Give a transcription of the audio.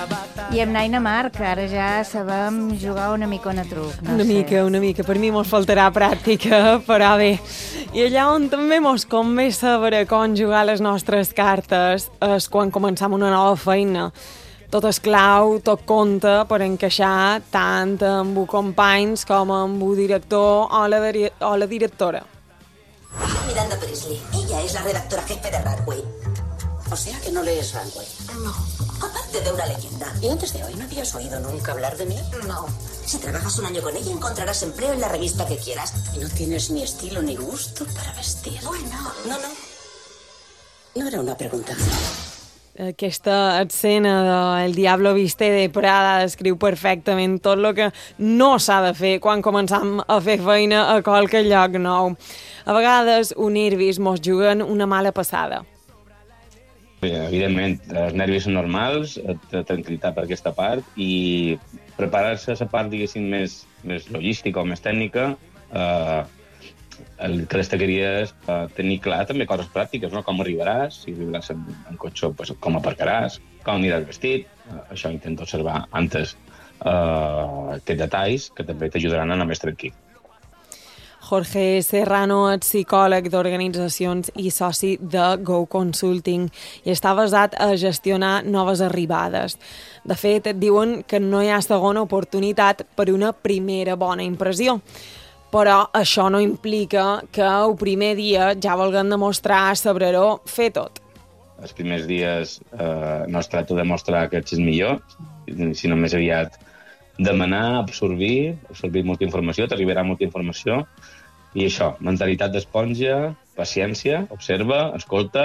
I amb Naina Mar, que ara ja sabem jugar una micona a truc. No una mica. Per mi mos faltarà pràctica, però bé. I allà on també mos convé saber com jugar les nostres cartes és quan començam una nova feina. Tot és clau, tot compta per encaixar tant amb els companys com amb el director o la directora. Miranda Priestley. Ella es la redactora jefe de Runway. O sea que no lees Runway. No, aparte de una leyenda. ¿Y antes de hoy no habías oído nunca hablar de mí? No. Si trabajas un año con ella, encontrarás empleo en la revista que quieras. Y no tienes ni estilo ni gusto para vestir. Bueno, No. No era una pregunta. Aquesta escena de El Diablo Viste de Prada descriu perfectament tot el que no s'ha de fer quan començam a fer feina a qualque lloc nou. A vegades, un nervis mos juguen una mala passada. Evidentment, els nervis són normals, tranquil·litat per aquesta part, i preparar-se a la part, diguéssim, més logística o més tècnica, el que destacaria és tenir clar també coses pràctiques, no? Com arribaràs, si arribaràs en cotxe, pues, com aparcaràs, com aniràs vestit. Això intento observar antes aquests detalls que també t'ajudaran a anar més tranquil. Jorge Serrano és psicòleg d'organitzacions i soci de Go Consulting i està basat a gestionar noves arribades. De fet, et diuen que no hi ha segona oportunitat per una primera bona impressió. Però això no implica que el primer dia ja vulguem demostrar saber-ho fer tot. Els primers dies no es tracta de mostrar que ets millor, sinó més aviat demanar, absorbir molta informació, t'arribarà molta informació, i això, mentalitat d'esponja, paciència, observa, escolta,